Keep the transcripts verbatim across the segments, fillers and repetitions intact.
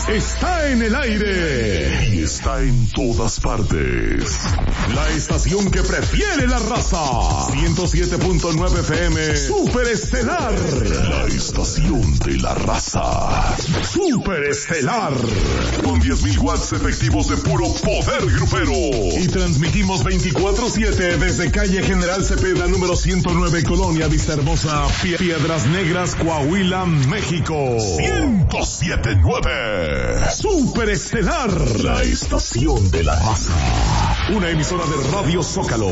está en el aire y está en todas partes. La estación que prefiere la raza. ciento siete punto nueve F M. Super Estelar. La estación de la raza. Super Estelar. Con diez mil watts efectivos de puro poder grupero. Y transmitimos veinticuatro siete desde calle General Cepeda número ciento nueve, Colonia Vistahermosa, Piedras Negras, Coahuila, México. ciento siete punto nueve. Super Estelar. La estación de la raza. Una emisora de Radio Zócalo.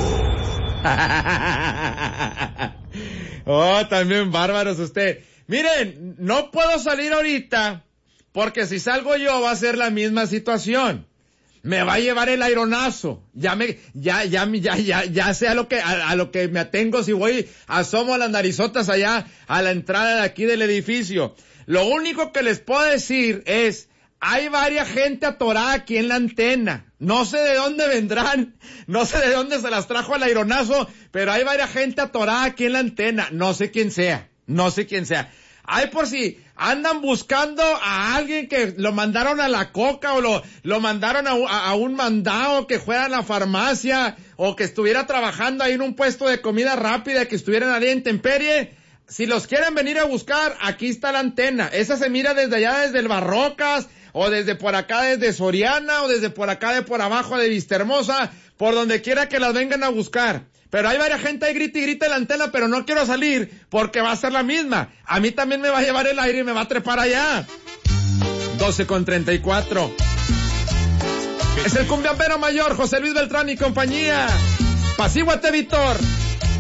Oh, también bárbaros usted. Miren, no puedo salir ahorita porque si salgo yo va a ser la misma situación. Me va a llevar el aironazo. Ya me, ya, ya, ya, ya, ya sé a lo que, a, a lo que me atengo si voy, asomo a las narizotas allá a la entrada de aquí del edificio. Lo único que les puedo decir es, hay varias gente atorada aquí en la antena. No sé de dónde vendrán, no sé de dónde se las trajo el aironazo, pero hay varias gente atorada aquí en la antena. No sé quién sea, no sé quién sea. Hay por si andan buscando a alguien que lo mandaron a la coca o lo, lo mandaron a, a, a un mandado que fuera a la farmacia o que estuviera trabajando ahí en un puesto de comida rápida, que estuvieran ahí en intemperie. Si los quieren venir a buscar, aquí está la antena. Esa se mira desde allá, desde el Barrocas, o desde por acá, desde Soriana, o desde por acá, de por abajo, de Vistahermosa, por donde quiera que las vengan a buscar. Pero hay varias gente ahí grita y grita en la antena, pero no quiero salir porque va a ser la misma. A mí también me va a llevar el aire y me va a trepar allá. doce con treinta y cuatro. Es el cumbiambero mayor, José Luis Beltrán y compañía. Pasíguate, Víctor.